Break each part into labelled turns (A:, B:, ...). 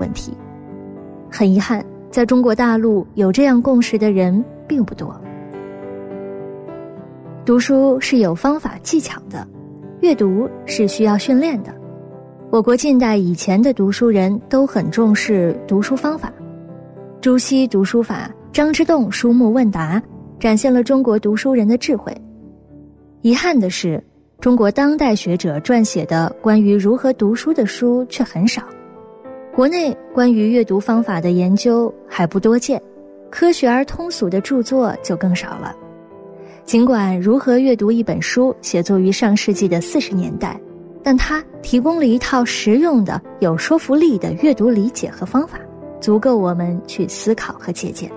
A: 问题。很遗憾，在中国大陆有这样共识的人并不多。读书是有方法技巧的，阅读是需要训练的。我国近代以前的读书人都很重视读书方法。朱熹读书法，张之洞书目问答，展现了中国读书人的智慧。遗憾的是，中国当代学者撰写的关于如何读书的书却很少，国内关于阅读方法的研究还不多见，科学而通俗的著作就更少了。尽管如何阅读一本书写作于上世纪的40年代，但它提供了一套实用的、有说服力的阅读理解和方法，足够我们去思考和借鉴。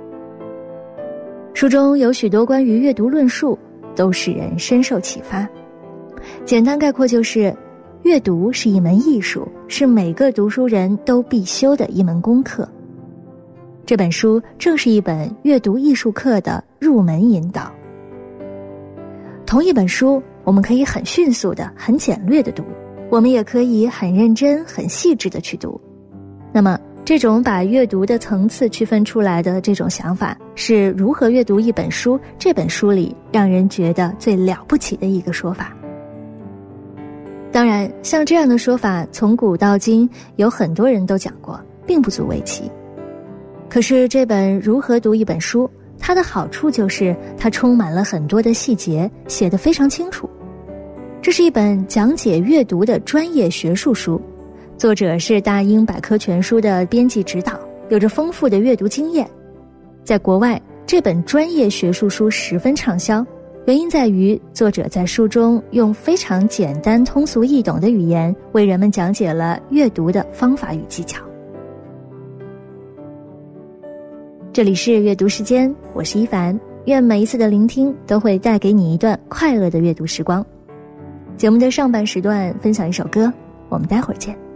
A: 书中有许多关于阅读论述，都使人深受启发。简单概括就是，阅读是一门艺术，是每个读书人都必修的一门功课。这本书正是一本阅读艺术课的入门引导。同一本书，我们可以很迅速的、很简略的读，我们也可以很认真、很细致的去读。那么，这种把阅读的层次区分出来的这种想法，是如何阅读一本书这本书里让人觉得最了不起的一个说法。当然，像这样的说法从古到今有很多人都讲过，并不足为奇。可是这本如何读一本书，它的好处就是它充满了很多的细节，写得非常清楚。这是一本讲解阅读的专业学术书，作者是大英百科全书的编辑指导，有着丰富的阅读经验。在国外，这本专业学术书十分畅销，原因在于作者在书中用非常简单通俗易懂的语言为人们讲解了阅读的方法与技巧。这里是阅读时间，我是一凡，愿每一次的聆听都会带给你一段快乐的阅读时光。节目的上半时段分享一首歌，我们待会儿见。